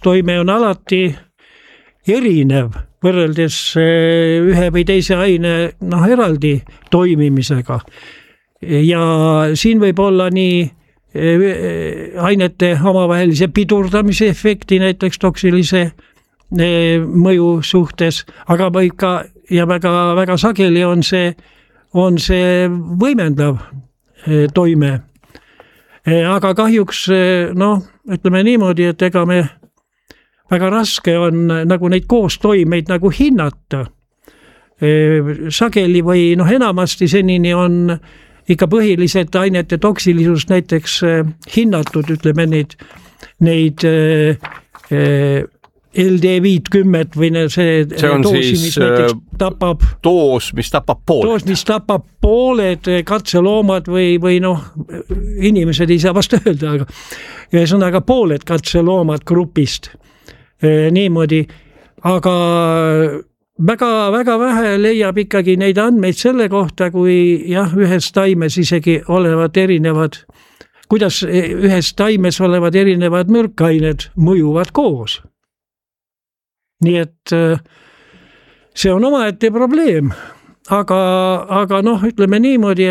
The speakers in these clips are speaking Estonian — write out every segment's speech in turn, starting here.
koostoime on alati erinev võrreldes ühe või teise aine eraldi toimimisega. Ja siin võib olla nii ainete omavahelise pidurdamise efekti näiteks toksilise mõju suhtes, aga võib ka ja väga sageli on see võimendav toime. Aga kahjuks ütleme niimoodi, et ega me väga raske on nagu neid koostoimeid nagu hinnata. Sageli või enamasti senini on ikka põhiliselt ainete toksilisust näiteks hinnatud, ütleme neid LD50 või see doosi, mis näiteks tapab doos, mis tapab pooled. Doos, mis tapab pooled katseloomad või inimesed ei saa vast öelda, aga ühesõnaga pooled katseloomad grupist. Niimoodi, aga väga vähe leiab ikkagi neid andmeid selle kohta, kui ühes taimes isegi olevad erinevad, kuidas ühes taimes olevad erinevad mürkained mõjuvad koos. Nii et see on omaette probleem, aga ütleme niimoodi,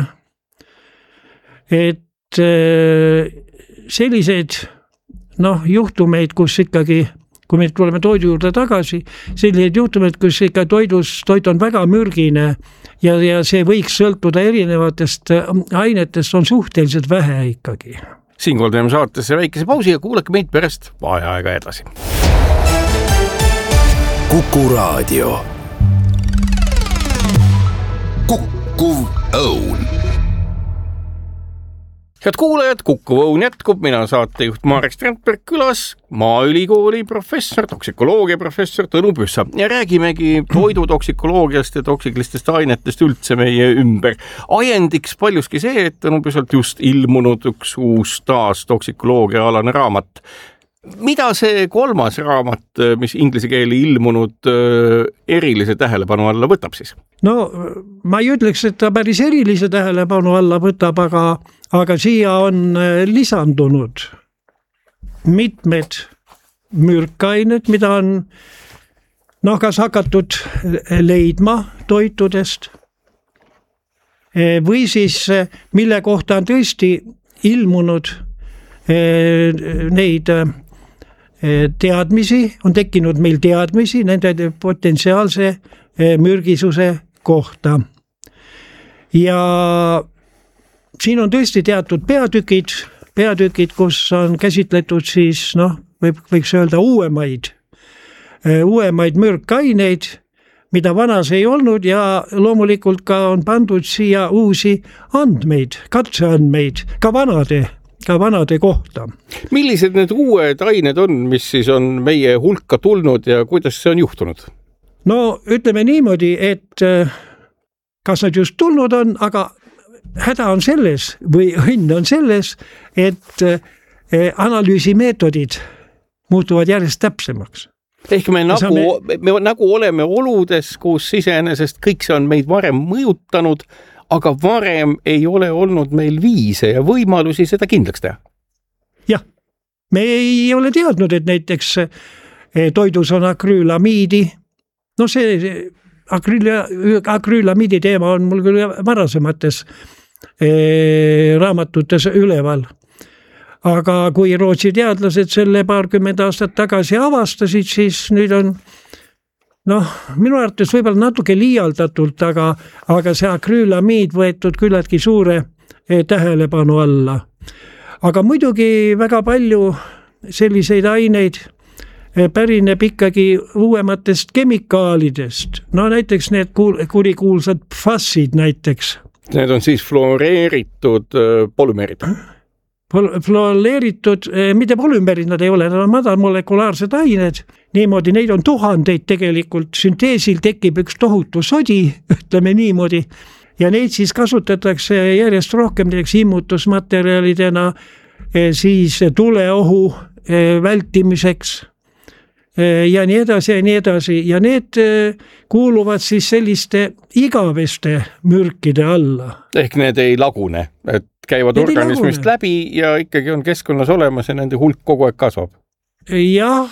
et selliseid juhtumeid, kus ikkagi, kui me tuleme toidu juurde tagasi, sellised juhtumeid, kus ikka toit on väga mürgine ja see võiks sõltuda erinevatest ainetest, on suhteliselt vähe ikkagi. Siinkohal teeme saatesse väikese pausi ja kuulake meid pärast vaheaega edasi. Kuku Raadio. Kukkuv Õun. Head kuulajad, Kukkuv Õun jätkub, mina saatejuht Marek Strandberg külas, Maaülikooli professor, toksikoloogia professor Tõnu Püssa ja räägimegi toidutoksikoloogiast ja toksilistest ainetest üldse meie ümber. Ajendiks paljuski see, et Tõnu Püssalt just ilmunud üks uus taas toksikoloogia alane raamat. Mida see kolmas raamat, mis inglise keeli ilmunud erilise tähelepanu alla võtab siis? No ma ei ütleks, et ta päris erilise tähelepanu alla võtab, aga siia on lisandunud mitmed mürkained, mida on kas hakatud leidma toitudest või siis mille kohta on tõesti ilmunud neid teadmisi, on tekkinud meil teadmisi nende potentsiaalse mürgisuse kohta. Ja siin on tõesti teatud peatükid, kus on käsitletud siis, võiks öelda uuemaid mürkaineid, mida vanas ei olnud ja loomulikult ka on pandud siia uusi andmeid, katseandmeid, ka vanade kohta. Millised need uued ained on, mis siis on meie hulka tulnud ja kuidas see on juhtunud? No ütleme niimoodi, et kas nad just tulnud on, aga häda on selles või õnn on selles, et analüüsimeetodid muutuvad järjest täpsemaks. Ehk me nagu oleme oludes, kus iseenesest kõik see on meid varem mõjutanud, aga varem ei ole olnud meil viise ja võimalusi seda kindlaks teha. Jah, me ei ole teadnud, et näiteks toidus on akrüülamiidi. No see akrüülamiidi teema on mul küll varasemates raamatutes üleval. Aga kui Rootsi teadlased selle 20 aastat tagasi avastasid, siis nüüd on minu arvates võib-olla natuke liialdatult, aga see akrüülamiid võetud küllaltki suure tähelepanu alla. Aga muidugi väga palju selliseid aineid pärineb ikkagi uuematest kemikaalidest. Näiteks need kurikuulsad PFAS-id näiteks. Need on siis fluoreeritud polümeerid. Fluoreeritud, mitte polümeerid nad ei ole, nad on madalmolekulaarsed ained. Niimoodi, neid on tuhandeid tegelikult, sünteesil tekib üks tohutu sodi, ütleme niimoodi, ja neid siis kasutatakse järjest rohkem näiteks immutusmaterjalidena, siis tuleohu vältimiseks ja nii edasi, ja need kuuluvad siis selliste igaveste mürkide alla. Ehk need ei lagune, et käivad organismist läbi ja ikkagi on keskkonnas olemas ja nende hulk kogu aeg kasvab. jah,